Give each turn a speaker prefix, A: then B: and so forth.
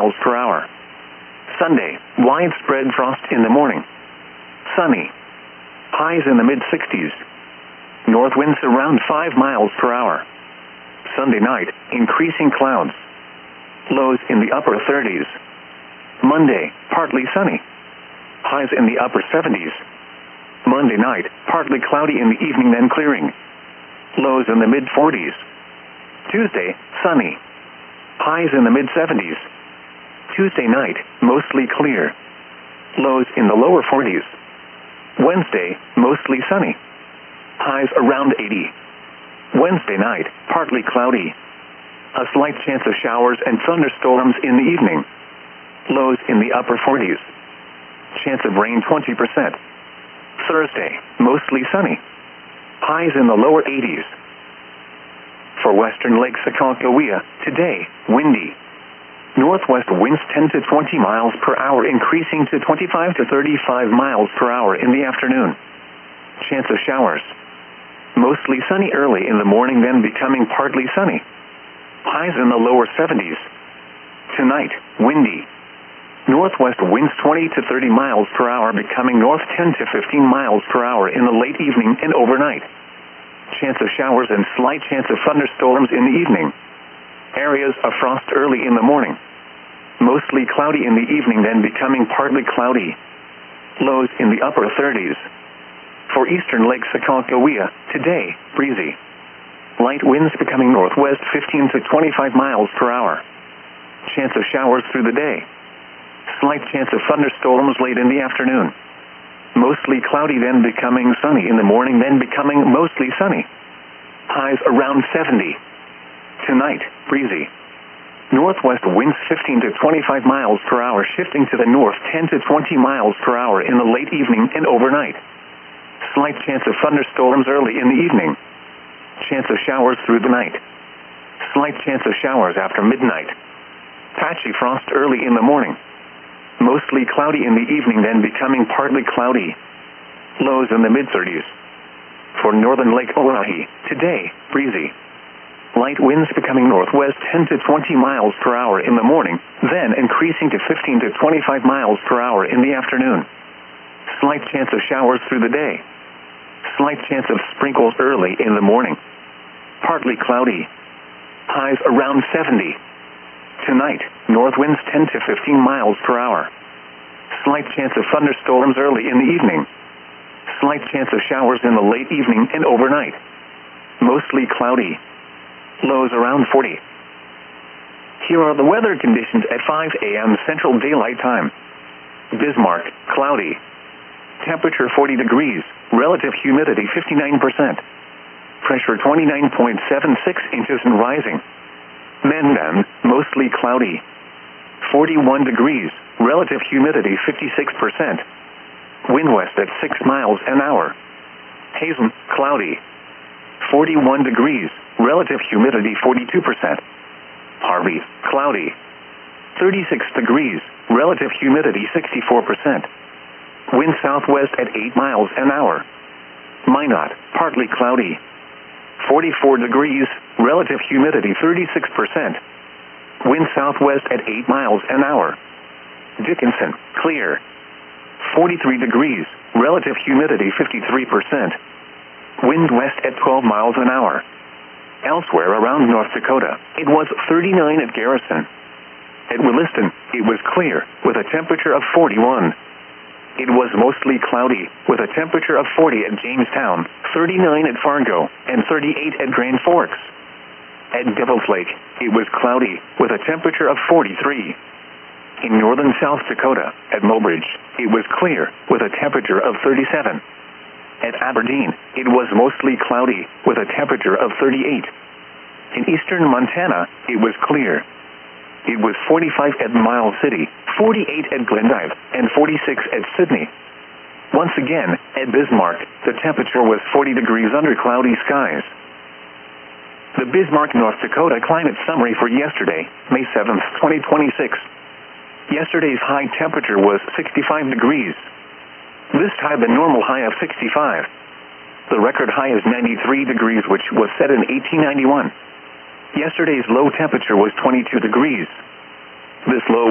A: miles per hour. Sunday, widespread frost in the morning. Sunny. Highs in the mid-60s. North winds around 5 miles per hour. Sunday night, increasing clouds. Lows in the upper 30s. Monday, partly sunny. Highs in the upper 70s. Monday night, partly cloudy in the evening then clearing. Lows in the mid-40s. Tuesday, sunny. Highs in the mid-70s. Tuesday night, mostly clear. Lows in the lower 40s. Wednesday, mostly sunny. Highs around 80. Wednesday night, partly cloudy. A slight chance of showers and thunderstorms in the evening. Lows in the upper 40s. Chance of rain 20%. Thursday, mostly sunny. Highs in the lower 80s. For western Lake Sakakawea, today, windy. Northwest winds 10 to 20 miles per hour, increasing to 25 to 35 miles per hour in the afternoon. Chance of showers. Mostly sunny early in the morning, then becoming partly sunny. Highs in the lower 70s. Tonight, windy. Northwest winds 20 to 30 miles per hour, becoming north 10 to 15 miles per hour in the late evening and overnight. Chance of showers and slight chance of thunderstorms in the evening. Areas of frost early in the morning. Mostly cloudy in the evening, then becoming partly cloudy. Lows in the upper 30s. For eastern Lake Sakakawea, today, breezy. Light winds becoming northwest 15 to 25 miles per hour. Chance of showers through the day. Slight chance of thunderstorms late in the afternoon. Mostly cloudy, then becoming sunny in the morning, then becoming mostly sunny. Highs around 70. Tonight, breezy. Northwest winds 15 to 25 miles per hour, shifting to the north 10 to 20 miles per hour in the late evening and overnight. Slight chance of thunderstorms early in the evening. Chance of showers through the night. Slight chance of showers after midnight. Patchy frost early in the morning. Mostly cloudy in the evening, then becoming partly cloudy. Lows in the mid-30s. For northern Lake Oahe, today, breezy. Light winds becoming northwest 10 to 20 miles per hour in the morning, then increasing to 15 to 25 miles per hour in the afternoon. Slight chance of showers through the day. Slight chance of sprinkles early in the morning. Partly cloudy. Highs around 70. Tonight, north winds 10 to 15 miles per hour. Slight chance of thunderstorms early in the evening. Slight chance of showers in the late evening and overnight. Mostly cloudy. Lows around 40. Here are the weather conditions at 5 a.m. Central Daylight Time. Bismarck, cloudy. Temperature 40 degrees. Relative humidity 59%. Pressure 29.76 inches and rising. Mandan, mostly cloudy. 41 degrees. Relative humidity 56%. Wind west at 6 miles an hour. Hazen, cloudy. 41 degrees. Relative humidity 42%. Harvey, cloudy. 36 degrees. Relative humidity 64%. Wind southwest at 8 miles an hour. Minot, partly cloudy. 44 degrees. Relative humidity 36%. Wind southwest at 8 miles an hour. Dickinson, clear. 43 degrees. Relative humidity 53%. Wind west at 12 miles an hour. Elsewhere around North Dakota, it was 39 at Garrison. At Williston, it was clear, with a temperature of 41. It was mostly cloudy, with a temperature of 40 at Jamestown, 39 at Fargo, and 38 at Grand Forks. At Devil's Lake, it was cloudy, with a temperature of 43. In northern South Dakota, at Mobridge, it was clear, with a temperature of 37. At Aberdeen, it was mostly cloudy, with a temperature of 38. In eastern Montana, it was clear. It was 45 at Miles City, 48 at Glendive, and 46 at Sydney. Once again, at Bismarck, the temperature was 40 degrees under cloudy skies. The Bismarck, North Dakota climate summary for yesterday, May 7, 2026. Yesterday's high temperature was 65 degrees. This tied the normal high of 65. The record high is 93 degrees, which was set in 1891. Yesterday's low temperature was 22 degrees. This low